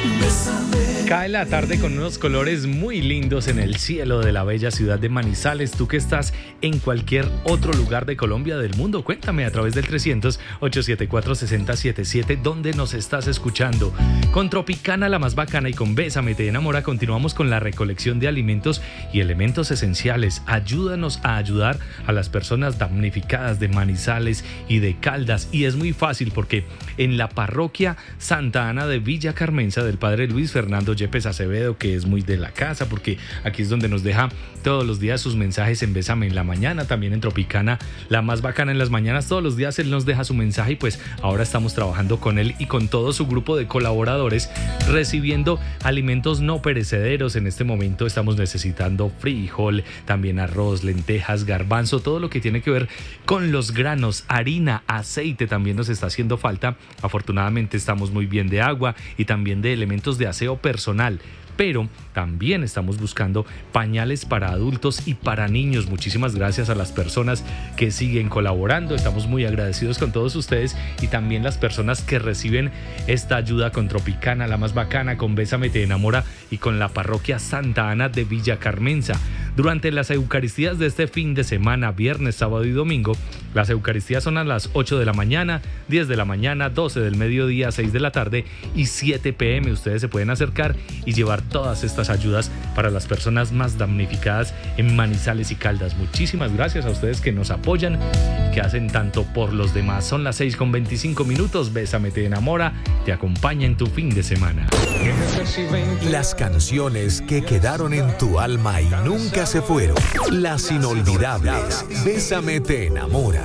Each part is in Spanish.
Cae la tarde con unos colores muy lindos en el cielo de la bella ciudad de Manizales. Tú que estás en cualquier otro lugar de Colombia, del mundo, cuéntame a través del 300-874-6077 dónde nos estás escuchando. Con Tropicana, la más bacana, y con Bésame Te Enamora continuamos con la recolección de alimentos y elementos esenciales. Ayúdanos a ayudar a las personas damnificadas de Manizales y de Caldas. Y es muy fácil porque en la parroquia Santa Ana de Villa Carmenza del padre Luis Fernando Yepes Acevedo, que es muy de la casa, porque aquí es donde nos deja todos los días sus mensajes en Bésame en la mañana, también en Tropicana, la más bacana en las mañanas, todos los días él nos deja su mensaje y pues ahora estamos trabajando con él y con todo su grupo de colaboradores recibiendo alimentos no perecederos. En este momento estamos necesitando frijol, también arroz, lentejas, garbanzo, todo lo que tiene que ver con los granos, harina, aceite también nos está haciendo falta. Afortunadamente estamos muy bien de agua y también de elementos de aseo personal, pero también estamos buscando pañales para adultos y para niños. Muchísimas gracias a las personas que siguen colaborando, estamos muy agradecidos con todos ustedes y también las personas que reciben esta ayuda con Tropicana, la más bacana, con Bésame Te Enamora y con la parroquia Santa Ana de Villa Carmenza. Durante las Eucaristías de este fin de semana, viernes, sábado y domingo, las Eucaristías son a las 8 de la mañana, 10 de la mañana, 12 del mediodía, 6 de la tarde y 7 p.m. Ustedes se pueden acercar y llevar todas estas ayudas para las personas más damnificadas en Manizales y Caldas. Muchísimas gracias a ustedes que nos apoyan, que hacen tanto por los demás. Son las 6:25. Bésame Te Enamora te acompaña en tu fin de semana. Las canciones que quedaron en tu alma y nunca se fueron. Las inolvidables. Bésame Te Enamora.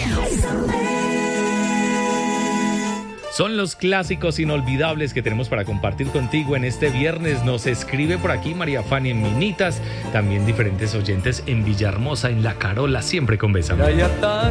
Son los clásicos inolvidables que tenemos para compartir contigo en este viernes. Nos escribe por aquí María Fanny en Minitas, también diferentes oyentes en Villahermosa, en La Carola, siempre con Bésame.